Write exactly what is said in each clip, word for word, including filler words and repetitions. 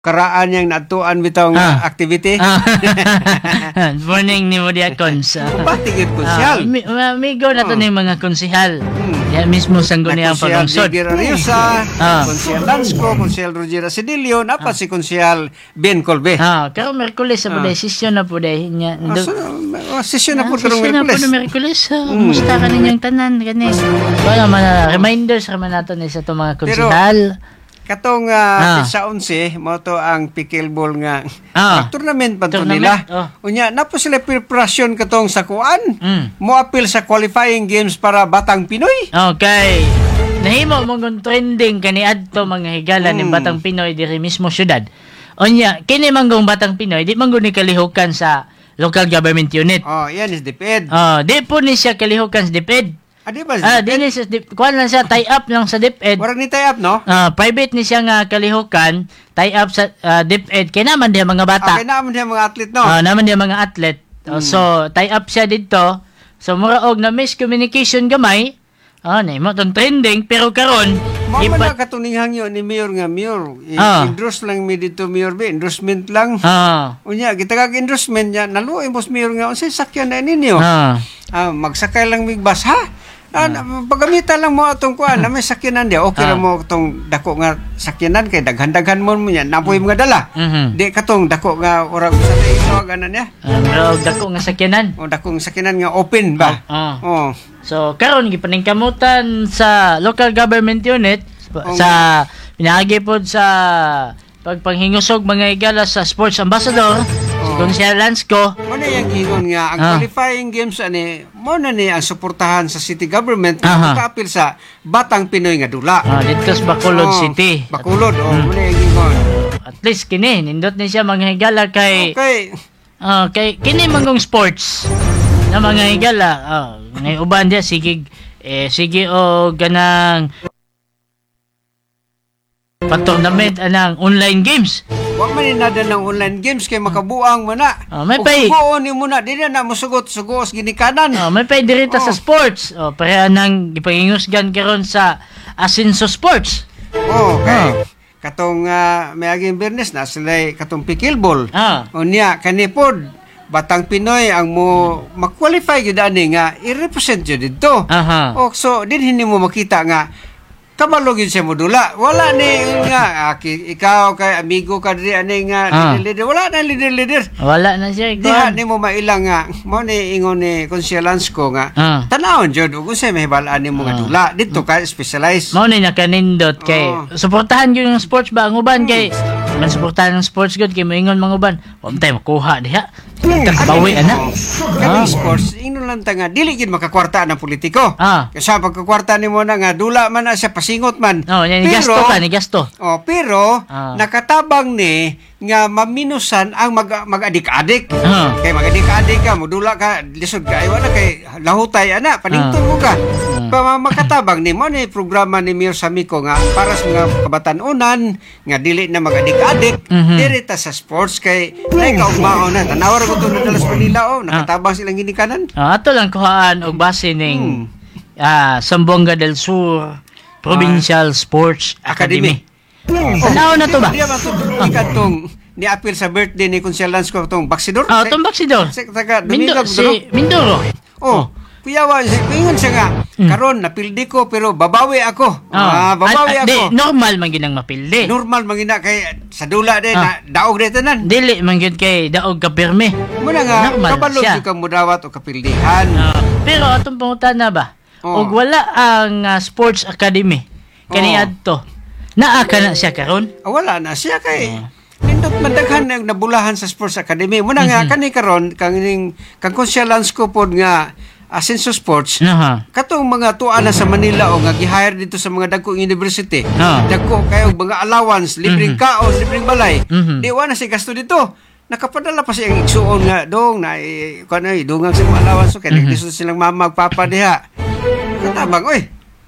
karaan yang natuan bitaw nga activity. Ah. Morning ni mo diya cons. Pati gid konsyal. Mi, amigo na to Oh. ni mga konsehal. Hmm. Yan mismo sangguniang Konsyal paglungsod. Jiggy Rariusa, Ah. konsyal Lansco, konsyal Roger Asidilio, napa si konsyal Ben Colbe. Ah, karon Merkulis sa Ah. puday session na puday nya. Ah, so, uh, session na po Ah, karong session na po Merkules. na Merkulis. Kumusta ka ninyong tanan gani? Wala man ah, reminders ra man nato ni sa to mga Pero, konsehal. Katong Ah. uh, sa onse, mo to ang pickleball nga Ah. tournament pa to Tournament, nila. oh. Unya, napo sila preparasyon katong sa kuan. Mm. Mo appeal sa qualifying games para Batang Pinoy. Okay. Nahimo mong trending kani adto mga higala ni Mm. Batang Pinoy diri mismo syudad. Onya, kini manggong Batang Pinoy di manggong ni kalihukan sa local government unit. Oh, yan is DepEd. Oh, di po ni siya kalihukan sa DepEd. Ah, di ba? Ah, di ni sa dip, kuan lang siya tie up lang sa DepEd. Warag ni tie up, no? Ah, private ni siya nga kalihukan, tie up sa ah, DepEd kay naman diya mga bata. Okay, naman siya mga athlete, no? Ah, naman diya mga atlet. Oh, so tie up siya dito. So mura og na miscommunication gamay. Ah, na mo tong trending pero karon Mao man ipat na katuninghan yun ni Mayor nga Mayor. I- Ah. Endorse lang mi dito Mayor be, endorsement lang. ah Unya, gitagag endorsement niya, naluoy mos Mayor nga unsay sakyan na ninyo. ah Ah, magsakay lang mig bus ha. Ah, na- pagamitan lang mo atong kuan, na may sakyanan dia. Okay Ah. ra mo tong dako nga sakyanan kay daghan-daghan mo mo niya, napoy mga dala. mhm Di katong dako nga ora sa tawag ana niya. ah, pero og dako nga sakyanan. O dakong sakyanan nga open ba? Ah. Oh. So karon gipaningkamutan sa local government unit Oo. sa pinaagi pod sa pagpanghingusog mga higala sa sports ambassador si Konsehal Lansco. Mo na yung ingon nga, ang Ah. qualifying games ani, mo na ni ang suportahan sa city government Aha. nga kaapil sa Batang Pinoy nga dula. Ah, dito sa Bacolod Oh, City. Bacolod, oh, mo na yung ingon. At least kini nindot ni siya mga higala kay Okay. ah, kay kini manggong sports na mga higala. Ah, ngay uban dia sige eh sige o ganang pa-tournament anang online games. Wa man ni nada ng online games kay makabuang mo na. Ah, may Ug pay. buon ni mo na, di na na musugot sugos ginikanan. Oh, may pay dirita sa Oh. sports. Oh, pareha nang gipangingusgan karon sa Asenso Sports. Oh, Ah. okay. Katong uh, may aging Bernes na sila katong pickleball. Ah. Unya kanipod Batang Pinoy ang mo mag-qualify gyud ani nga i-represent jud dito. Aha. O so din hindi mo makita nga kabalo gyud siya modula. Wala ni nga ah, ki- ikaw kay amigo ka diri ani nga Ah. leader leader. Wala na leader leader. Wala na siya Diha ikaw. ni mo mailang nga mo ni ingon ni Konsehal Lansco nga Ah. tanawon jud ug unsay mahibalaan nimo nga Ah. dula dito ka specialize. Mao ni nakanindot kay Oh. suportahan gyud yung sports ba ang uban kay man suportahan ng sports good kay moingon mga uban. Wa man tayo makuha diha. Bawi ana. Kani sports ingnon lang ta nga dili gid makakwarta ng politiko. Ah. Kasi pagkakwarta nimo na nga dula man na siya pasingot man. Oh, yan ni gasto ka ni gasto. Oh, pero Ah. nakatabang ni nga maminusan ang mag mag-adik-adik. Ah. Kay mag-adik-adik ka, modula ka, lisod ka, ay wala kay lahutay ana, panington mo ka. Pa makatabang ni mo ni programa ni Mayor Samico nga para sa mga kabatan-unan nga dili na mag-adik-adik, Mhm. direta sa sports kay nay kaugmao na. Tanawar ko to na Dallas Manila oh, nakatabang silang ginikanan. Ah, ato lang kuhaan og base ning Hmm. ah Zamboanga del Sur Provincial Sports Academy. Tanaw na to ba? Diya ba ito ikatong ni-appeal sa birthday ni Konsehal Lansco itong baksidor? Ah, itong baksidor. Sa taga Mindo, Domingo, si Mindoro. Oh, kuyawa, ingon siya nga, karon napildi ko pero babawi ako. Ah, babawi Ah, di, ako. normal man ginang mapildi. Normal mangina kay sa dula din Ah. na daog din tanan. Dili man gyud kay daog ka pirmi. Muna nga, Normal kabalo siya. yung kamudawat o kapildihan. Ah, pero atong pangutana ba? Oh. Og wala ang ah, Sports Academy kani Oh. adto. Naa ka na siya karon? Ah, wala na siya kay nindot madaghan na nabulahan sa Sports Academy. Muna nga, kani karon kang ning kang Konsehal Lansco pod nga Asenso Sports, Aha. katong mga tuan na sa Manila o nga gi-hire dito sa mga dagkong university. Ah. Dagko kayo mga allowance, libreng Mhm. kaon, libreng balay. Mhm. Di wa na si gasto dito. Nakapadala pa siya ang igsuon nga dong na eh, kuan ay dungang sa mga allowance so kay Mhm. mm silang mama magpapa diha. Katabang oy.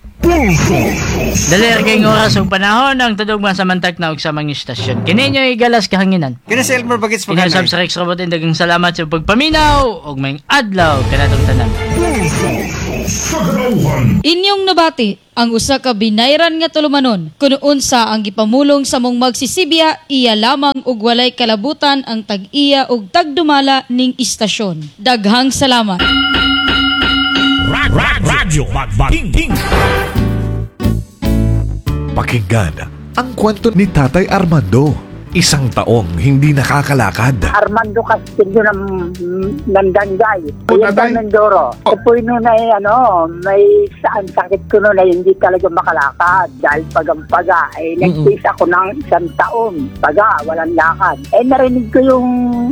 Dali ra kay oras ug panahon ang tudog man sa mantak na og sa mga istasyon. Kini nyo igalas kahanginan. Kini si Elmer Bagets Kini pagkanay. sa Rex Robot daghang salamat sa pagpaminaw og may adlaw kanatong tanan. sa kadauhan. Inyong nabati ang usa ka binayran nga tulumanon kuno unsa ang gipamulong sa mong magsisibya iya lamang og walay kalabutan ang tag-iya og tagdumala ning istasyon. Daghang salamat. Radyo Magbaking. Pakinggan ang kwento ni Tatay Armando. Isang taong hindi nakakalakad. Armando Castillo ng Nandanggay. O, Kuya tatay? Mendoro. Ito po yun nun ay ano, may saan sakit ko nun ay hindi talaga makalakad. Dahil pagang-paga, ay nagtis ako ng isang taon. Paga, walang lakad. Eh narinig ko yung